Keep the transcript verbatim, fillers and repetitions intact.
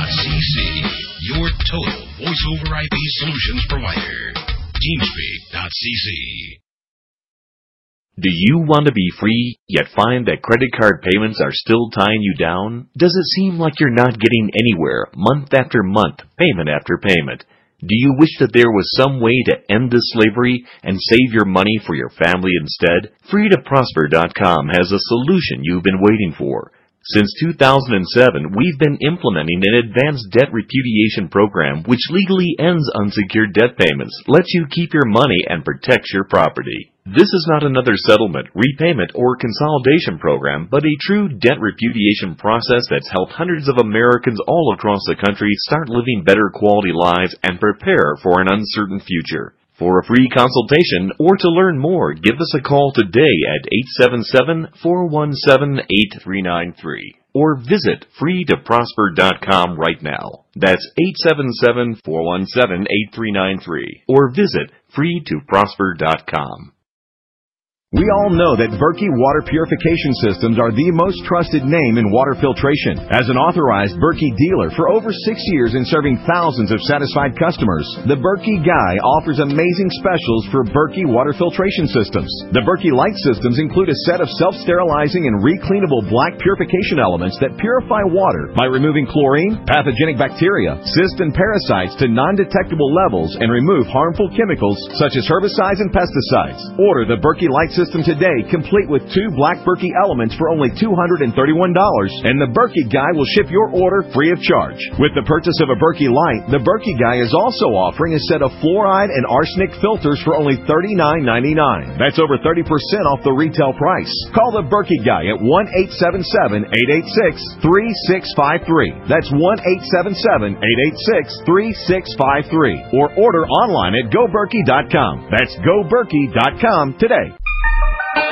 C C, your total voice-over I P solutions provider. Teamspeak dot C C. Do you want to be free, yet find that credit card payments are still tying you down? Does it seem like you're not getting anywhere, month after month, payment after payment? Do you wish that there was some way to end this slavery and save your money for your family instead? Free to Prosper dot com has a solution you've been waiting for. Since two thousand seven, we've been implementing an advanced debt repudiation program which legally ends unsecured debt payments, lets you keep your money, and protects your property. This is not another settlement, repayment, or consolidation program, but a true debt repudiation process that's helped hundreds of Americans all across the country start living better quality lives and prepare for an uncertain future. For a free consultation or to learn more, give us a call today at eight seven seven, four one seven, eight three nine three or visit free to prosper dot com right now. That's eight seven seven, four one seven, eight three nine three or visit free to prosper dot com. We all know that Berkey Water Purification Systems are the most trusted name in water filtration. As an authorized Berkey dealer for over six years and serving thousands of satisfied customers, the Berkey Guy offers amazing specials for Berkey Water Filtration Systems. The Berkey Light Systems include a set of self-sterilizing and recleanable black purification elements that purify water by removing chlorine, pathogenic bacteria, cysts, and parasites to non-detectable levels and remove harmful chemicals such as herbicides and pesticides. Order the Berkey Light System today, complete with two black Berkey elements for only two hundred thirty-one dollars, and the Berkey Guy will ship your order free of charge. With the purchase of a Berkey Light, the Berkey Guy is also offering a set of fluoride and arsenic filters for only thirty-nine ninety-nine. That's over thirty percent off the retail price. Call the Berkey Guy at one eight seven seven, eight eight six, three six five three. That's one eight seven seven, eight eight six, three six five three. Or order online at go berkey dot com. That's go berkey dot com today.